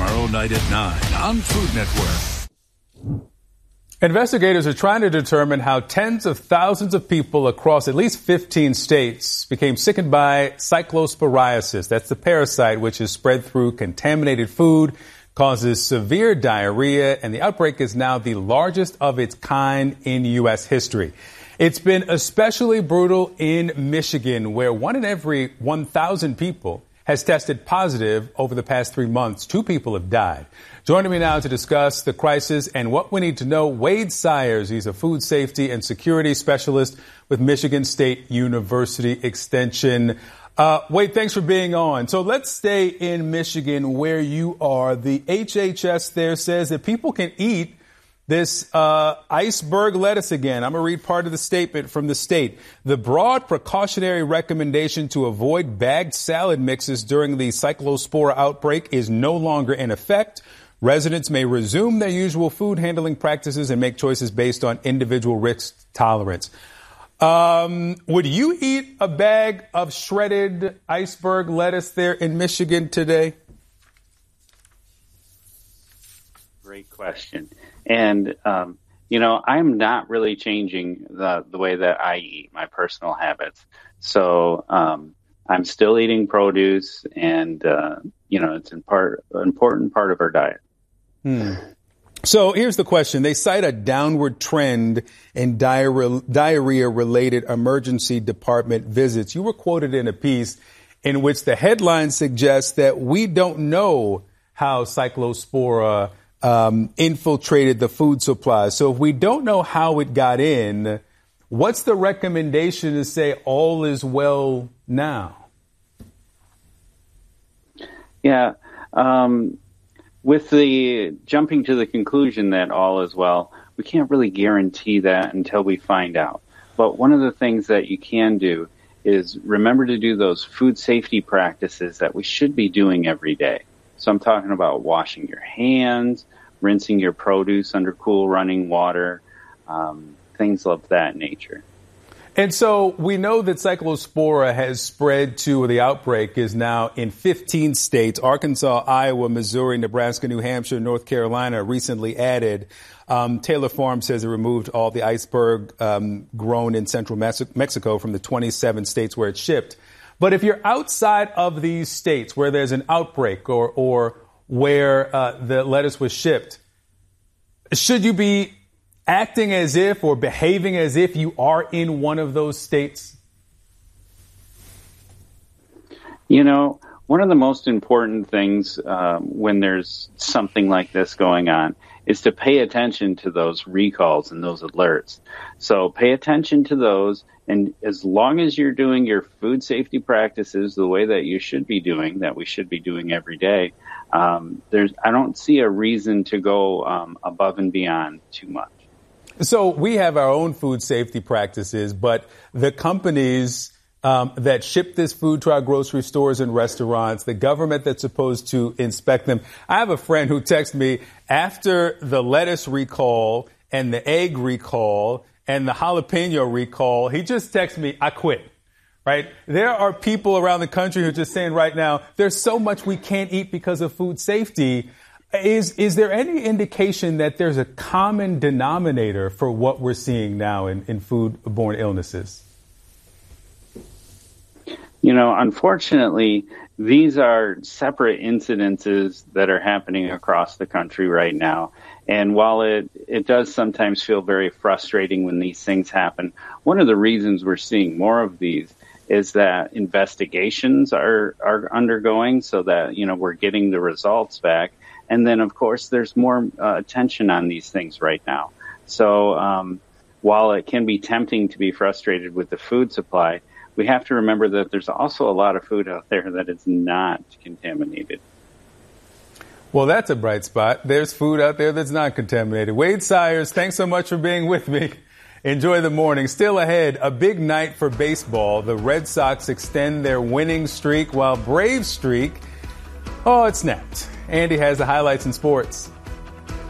tomorrow night at 9 on Food Network. Investigators are trying to determine how tens of thousands of people across at least 15 states became sickened by cyclosporiasis. That's the parasite which is spread through contaminated food, causes severe diarrhea, and the outbreak is now the largest of its kind in U.S. history. It's been especially brutal in Michigan, where 1 in every 1,000 people has tested positive over the past 3 months. 2 people have died. Joining me now to discuss the crisis and what we need to know, Wade Sayers. He's a food safety and security specialist with Michigan State University Extension. Wade, thanks for being on. So let's stay in Michigan where you are. The HHS there says that people can eat this iceberg lettuce again. I'm going to read part of the statement from the state. The broad precautionary recommendation to avoid bagged salad mixes during the cyclospora outbreak is no longer in effect. Residents may resume their usual food handling practices and make choices based on individual risk tolerance. Would you eat a bag of shredded iceberg lettuce there in Michigan today? Great question. And, I'm not really changing the way that I eat, my personal habits. So I'm still eating produce and, it's an important part of our diet. So here's the question. They cite a downward trend in diarrhea-related emergency department visits. You were quoted in a piece in which the headline suggests that we don't know how cyclospora infiltrated the food supply. So if we don't know how it got in, what's the recommendation to say all is well now? Yeah. With the jumping to the conclusion that all is well, we can't really guarantee that until we find out. But one of the things that you can do is remember to do those food safety practices that we should be doing every day. So I'm talking about washing your hands, rinsing your produce under cool running water, things of that nature. And so we know that cyclospora has spread to, or the outbreak is now in 15 states, Arkansas, Iowa, Missouri, Nebraska, New Hampshire, North Carolina, recently added. Taylor Farm says it removed all the iceberg grown in central Mexico from the 27 states where it's shipped. But if you're outside of these states where there's an outbreak or where the lettuce was shipped, should you be acting as if or behaving as if you are in one of those states? One of the most important things when there's something like this going on is to pay attention to those recalls and those alerts. So pay attention to those. And as long as you're doing your food safety practices the way that you should be doing, that we should be doing every day, I don't see a reason to go above and beyond too much. So we have our own food safety practices, but the companies that ship this food to our grocery stores and restaurants, the government that's supposed to inspect them. I have a friend who texted me after the lettuce recall and the egg recall and the jalapeno recall. He just texted me, I quit. Right? There are people around the country who are just saying right now, there's so much we can't eat because of food safety. Is there any indication that there's a common denominator for what we're seeing now in foodborne illnesses? Unfortunately, these are separate incidences that are happening across the country right now. And while it does sometimes feel very frustrating when these things happen, one of the reasons we're seeing more of these is that investigations are undergoing so that, we're getting the results back. And then, of course, there's more attention on these things right now. So while it can be tempting to be frustrated with the food supply, we have to remember that there's also a lot of food out there that is not contaminated. Well, that's a bright spot. There's food out there that's not contaminated. Wade Sayers, thanks so much for being with me. Enjoy the morning. Still ahead, a big night for baseball. The Red Sox extend their winning streak while Braves' streak, it snapped. Andy has the highlights in sports.